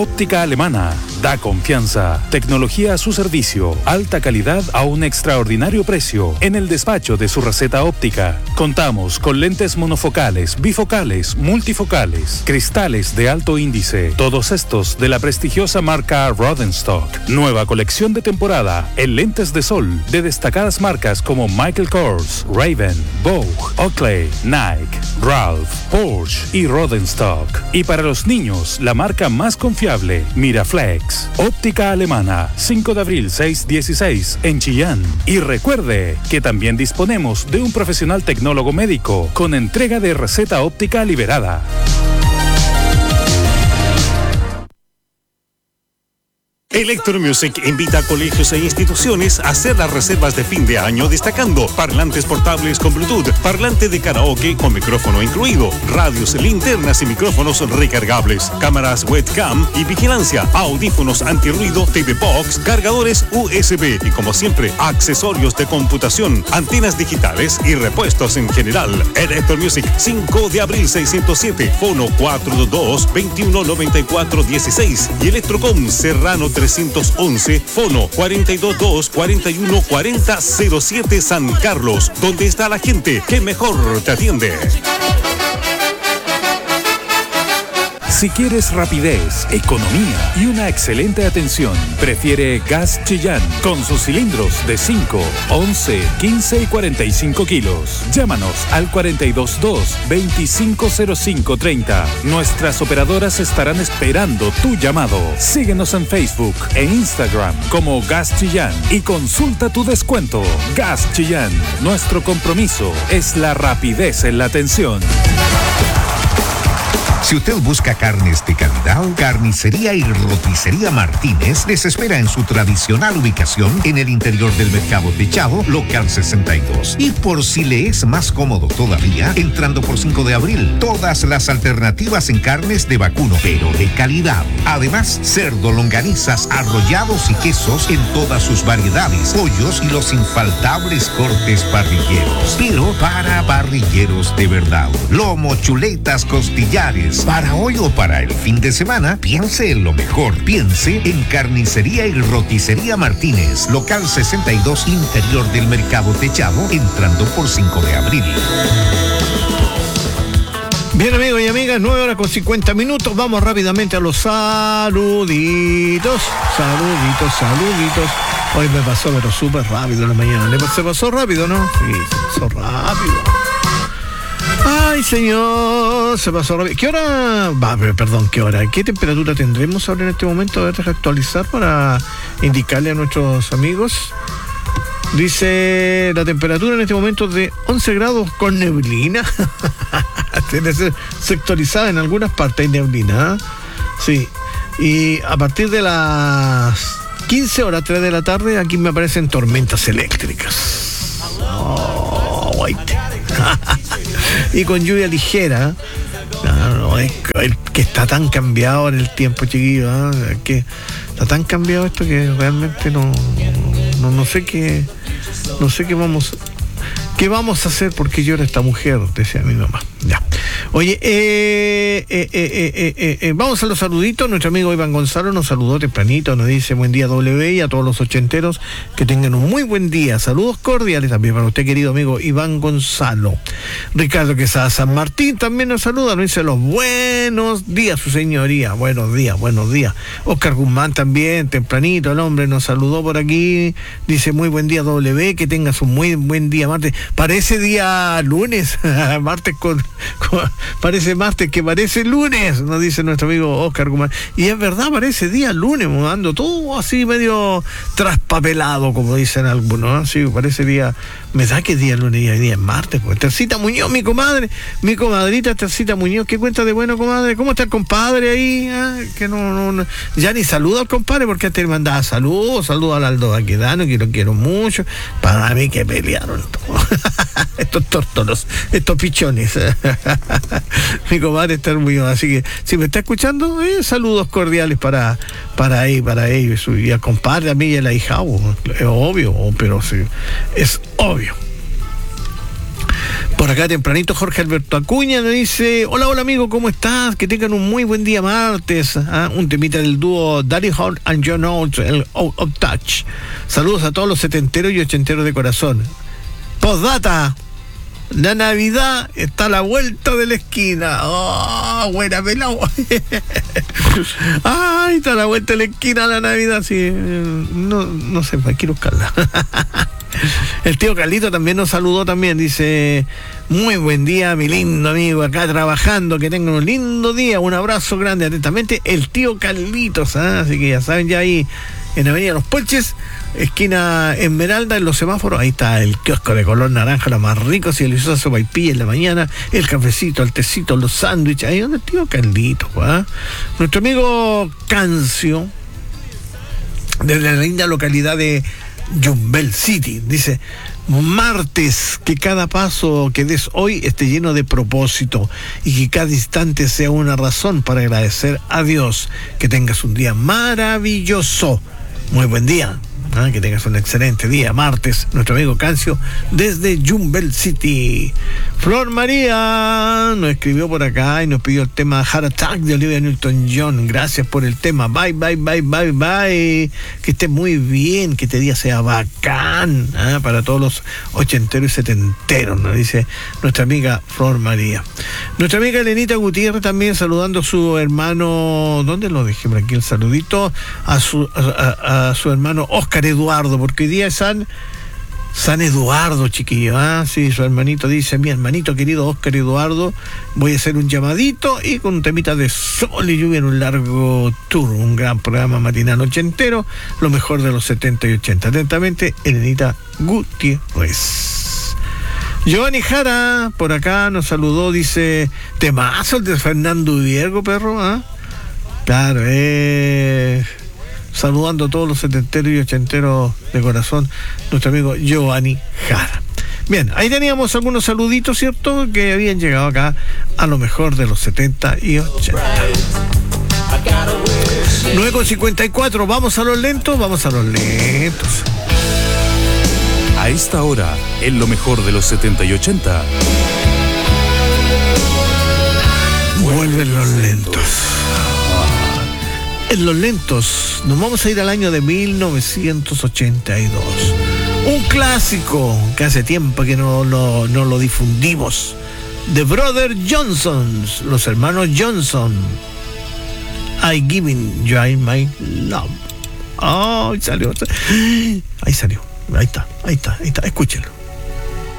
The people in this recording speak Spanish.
Óptica Alemana. Da confianza, tecnología a su servicio, alta calidad a un extraordinario precio en el despacho de su receta óptica. Contamos con lentes monofocales, bifocales, multifocales, cristales de alto índice, todos estos de la prestigiosa marca Rodenstock. Nueva colección de temporada en lentes de sol de destacadas marcas como Michael Kors, Ray-Ban, Vogue, Oakley, Nike, Ralph, Porsche y Rodenstock. Y para los niños, la marca más confiable, Miraflex. Óptica Alemana, 5 de abril 616 en Chillán. Y recuerde que también disponemos de un profesional tecnólogo médico con entrega de receta óptica liberada. Electromusic invita a colegios e instituciones a hacer las reservas de fin de año destacando parlantes portables con Bluetooth, parlante de karaoke con micrófono incluido, radios, linternas y micrófonos recargables, cámaras webcam y vigilancia, audífonos antirruido, TV Box, cargadores USB y como siempre, accesorios de computación, antenas digitales y repuestos en general. Electromusic, 5 de abril 607, fono 422-2194-16 y Electrocom Serrano 311, fono 422-4140-07 San Carlos, donde está la gente que mejor te atiende. Si quieres rapidez, economía y una excelente atención, prefiere Gas Chillán con sus cilindros de 5, 11, 15 y 45 kilos. Llámanos al 422-250530. Nuestras operadoras estarán esperando tu llamado. Síguenos en Facebook e Instagram como Gas Chillán y consulta tu descuento. Gas Chillán, nuestro compromiso es la rapidez en la atención. Si usted busca carnes de calidad, Carnicería y Roticería Martínez les espera en su tradicional ubicación en el interior del Mercado Techado, local 62. Y por si le es más cómodo todavía, entrando por 5 de abril, todas las alternativas en carnes de vacuno, pero de calidad. Además, cerdo, longanizas, arrollados y quesos en todas sus variedades, pollos y los infaltables cortes parrilleros. Pero para parrilleros de verdad. Lomo, chuletas, costillares. Para hoy o para el fin de semana, piense en lo mejor. Piense en Carnicería y Roticería Martínez, local 62, interior del Mercado Techado, entrando por 5 de abril. Bien, amigos y amigas, 9:50. Vamos rápidamente a los saluditos. Saluditos. Hoy me pasó, pero súper rápido en la mañana. Se pasó rápido, ¿no? Sí, se pasó rápido. Ay, señor, se pasó rápido. ¿Qué hora? ¿Qué hora? ¿Qué temperatura tendremos ahora en este momento? A ver, deja actualizar para indicarle a nuestros amigos. Dice la temperatura en este momento de 11 grados con neblina. Tiene que ser sectorizada en algunas partes, hay neblina. Sí. Y a partir de las 15 horas, 3 de la tarde, aquí me aparecen tormentas eléctricas. Y con lluvia ligera. No, es que está tan cambiado en el tiempo, chiquillo, ¿eh? Que está tan cambiado esto que realmente no sé qué vamos a hacer porque llora esta mujer, decía mi mamá. Ya. Oye, vamos a los saluditos. Nuestro amigo Iván Gonzalo nos saludó tempranito, nos dice buen día W, y a todos los ochenteros que tengan un muy buen día. Saludos cordiales también para usted, querido amigo Iván Gonzalo. Ricardo Quesada San Martín también nos saluda, nos dice los buenos días, su señoría. Buenos días. Oscar Guzmán también, tempranito, el hombre nos saludó por aquí, dice muy buen día W, que tengas un muy buen día martes. Parece día lunes, martes parece martes que parece lunes, nos dice nuestro amigo Oscar Guzmán. Y es verdad, parece día lunes, ando todo así medio traspapelado, como dicen algunos, ¿no? Sí, parece día, me da que es día lunes y día es martes, pues. Tercita Muñoz, mi comadrita Tercita Muñoz, ¿qué cuenta de bueno, comadre? ¿Cómo está el compadre ahí? Que no, ya ni saludo al compadre, porque antes le mandaba saludos al Aldo Baquedano, que lo quiero mucho. Para mí que pelearon estos tórtolos, estos pichones. Mi comadre está orgullosa, así que si me está escuchando, saludos cordiales para ellos y al compadre, a mí y a la hija, es obvio, pero sí, es obvio. Por acá tempranito Jorge Alberto Acuña nos dice: hola amigo, ¿cómo estás? Que tengan un muy buen día martes. Un temita del dúo Daddy Hall and John Oates, el Out of Touch. Saludos a todos los setenteros y ochenteros de corazón. Postdata: la Navidad está a la vuelta de la esquina. ¡Oh, buena pelado! ¡Ay, está a la vuelta de la esquina la Navidad! Sí, no sé, quiero buscarla. El tío Carlito también nos saludó también, dice: muy buen día, mi lindo amigo, acá trabajando, que tengan un lindo día, un abrazo grande, atentamente, el tío Carlitos, así que ya saben, ya ahí en Avenida Los Puelches, esquina Esmeralda, en los semáforos, ahí está el kiosco de color naranja, lo más rico, si deliciosa sopaipilla en la mañana, el cafecito, el tecito, los sándwiches, ahí donde el tío Carlitos, Nuestro amigo Cancio, desde la linda localidad de Yumbel City, dice: martes, que cada paso que des hoy esté lleno de propósito y que cada instante sea una razón para agradecer a Dios. Que tengas un día maravilloso. Muy buen día. Que tengas un excelente día, martes. Nuestro amigo Cancio desde Yumbel City. Flor María nos escribió por acá y nos pidió el tema Heart Attack de Olivia Newton-John. Gracias por el tema. Bye. Que esté muy bien, que este día sea bacán, para todos los ochenteros y setenteros, nos dice nuestra amiga Flor María. Nuestra amiga Elenita Gutiérrez también saludando a su hermano. ¿Dónde lo dejé por aquí el saludito? A su hermano Oscar Eduardo, porque hoy día es San Eduardo, chiquillo. Sí, su hermanito dice: mi hermanito querido Oscar Eduardo, voy a hacer un llamadito y con un temita de sol y lluvia en un largo tour, un gran programa matinal ochentero, lo mejor de los 70 y 80. Atentamente, Elenita Gutiérrez. Giovanni Jara por acá nos saludó, dice: temazo el de Fernando Viergo, perro. Claro, saludando a todos los setenteros y ochenteros de corazón, nuestro amigo Giovanni Jara. Bien, ahí teníamos algunos saluditos, ¿cierto?, que habían llegado acá a lo mejor de los 70 y 80. 9:54, vamos a los lentos. A esta hora, en lo mejor de los 70 y 80. Vuelven los lentos. En los lentos nos vamos a ir al año de 1982. Un clásico que hace tiempo que no lo difundimos. The Brother Johnsons, los hermanos Johnson. I Giving You My Love. Ahí salió. Ahí está. Escúchenlo.